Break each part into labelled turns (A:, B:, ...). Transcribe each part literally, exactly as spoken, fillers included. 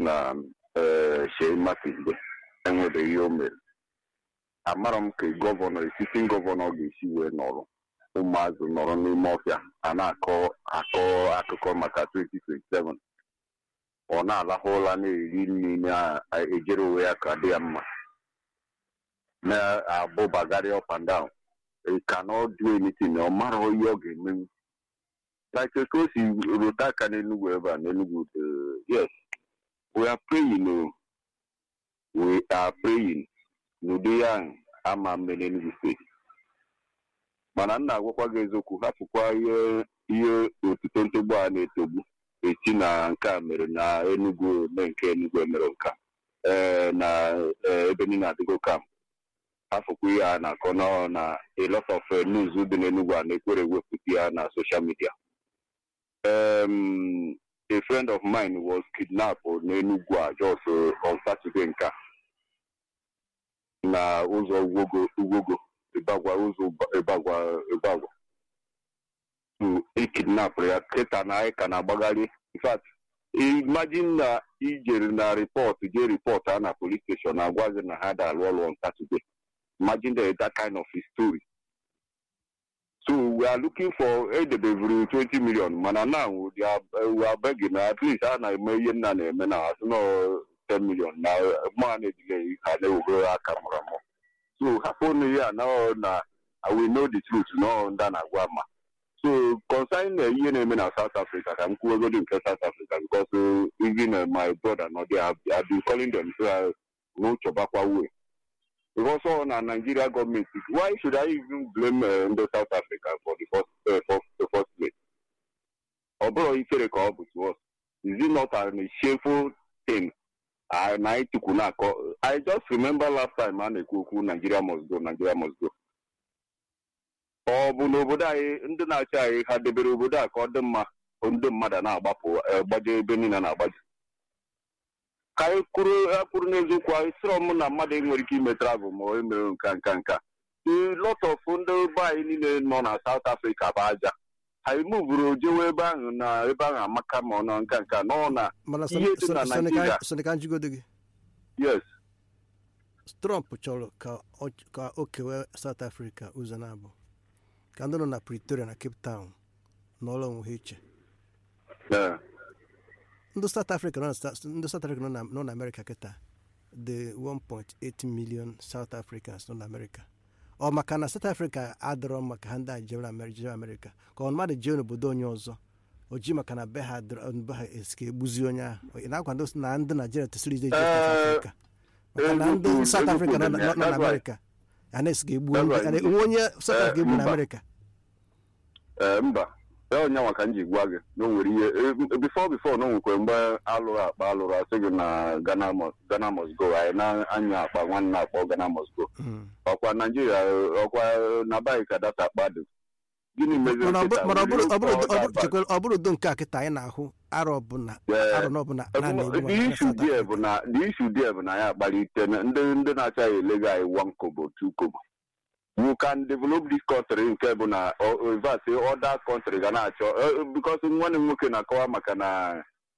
A: na Shea Makinde enwebeghị ihe o mere. Amara m ka gọvanọ esitin gọvanọ ga-esi wee nọrọ ụmụazụ nọrọ n'ime ọfịa a na-akọ akọ akụkọ maka twenty twenty-seven. Ọ na-alahụ ụla na-eri nri na-ejere onwe ya ka dị ya mma na-abụbagharị up and down. He cannot do anything. Ọ mara ihe ọ ga-emenwu. Like a course, you attack an Enugu ever and Enugu. Yes, we are praying. No, we are praying. No, they are. I'm a man in the state. Manana, what was the Kuha to quiet here to twenty one to Echina and Cameron, Enugu, Menke, Enugu, America. Na Benina to go come. Half of we are na corner na a lot of news within Enugu and they could work with you on social media. Um, a friend of mine was kidnapped on Enugu just uh, on Saturday in car. Na uzo ugogo ugogo ibagwa uzo ibagwa ibagwa. To a kidnap ya keta na eka na bagali. In fact, imagine na ije na report, ije report na police station na gwaze na hada alwalo on Saturday. Imagine the, that kind of story. So we are looking for a delivery twenty million. Man, now we are we are begging at least I million na na no ten million. Now money delay can go our camera more. So happen here now na we know the truth no than Aguama. So concerning the E N M in South Africa, I'm going to go South Africa because uh, even uh, my brother now they have I've been calling them so uh, no tobacco way. Because on a Nigeria government, why should I even blame uh, the South Africa for the first, uh, for the first place? Although it's a record to us, is it not a shameful thing? I I just remember last time, man, Nigeria must go, Nigeria must go. Oh, Bunobuda, in the night, I had the Berubuda, called them on the Madana Bapo, Baje Benin and Abad. Kai kuru kuru nezu kwa isro muna made ngoriki metravel mo emere kankanka. A lot of fundo by ni no na South Africa baja. I move jewe eba na eba amaka mo na kanka no na. Iye dị na Nigeria.
B: So the country go digi.
A: Yes.
B: Trump cholo ka ka okewe South Africa uzanabo. Kando na Pretoria na Cape Town. No lo muhiche.
A: Yeah.
B: The South Africa, no, the South Africa, no, non America, keta. The one point eight million South Africans, non America. Or Makana South Africa, Adro Makanda, German America, America. Kon ma de Jono Budonyo zo. Ojima kana beha on beha escape buzionya. Ina kwando na ndo Nigeria to South Africa. Makana ndo South Africa, non America. And escape bu and unya South Africa in America.
A: Mba. Onye wakanji gwage no nwere before before no nkwe mgbe alụrụ akpa alụrụ asị na Ghana must Ghana must go ai na anya akpa nwanne akpa Ghana must go ọkwa Nigeria ọkwa na bai ka data akpado gịnị meziri
B: kita mara bụrụ ọbụrụ ọbụrụ do nke akịta anyị na-ahụ arọ na arọ no bụ na
A: the issue there bụ na the issue there bụ na ya akpalite ndị ndị na-acha elega ai one kobo two kobo. You can develop this country in Kebuna or say other countries because one in Mukina Kawamakana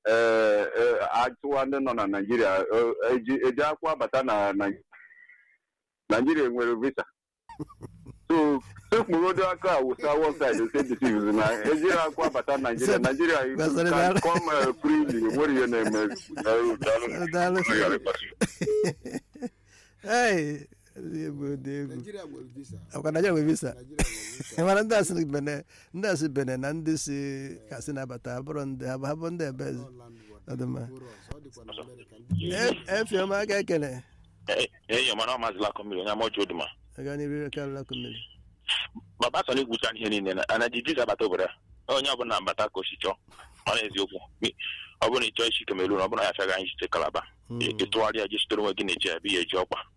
A: actually non Nigeria Ejakwa Batana Nigeria will visa. So if Murodaka was one side the same decision Ejakwa Batana Nigeria Nigeria you come freely. What is your name?
B: Hey. Nigeria will visa. Nigeria will visa. Mana ndasi bene, ndasi bene na ndisi kasina bata abronde abonde bez. Adama. Eh, eh fioma ga kele.
C: Eh, eh yo mana mazla komilo nya mo joduma.
B: Aga ni bi ka la komilo.
C: Baba so ni gutan ihe ni na ana di visa bata obere. Onye abuna bata ko sicho. Ona eziokwu. Obuna icho ishi kemelu na obuna ya faga ishi kalaba. E to ari aji storo wagi ne je bi eji okpa.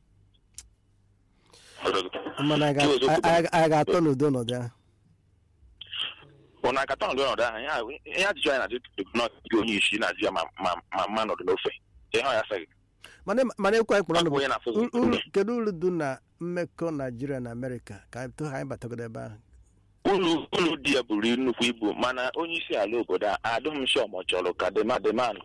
B: Mana ga aga tonu do no da.
C: Ona ga tonu do no da ya ya ji join na do not go ni shi na dia ma ma ma no do no fe. E ha ya say.
B: Mane mane kwa ikporo no. Kedu do na mmekọ Nigeria na America ka to ha bata go ba.
C: Ulu ulu dia buru nnukwu ibu mana onye isi ala obodo a adụm sho mo chọrọ ka the man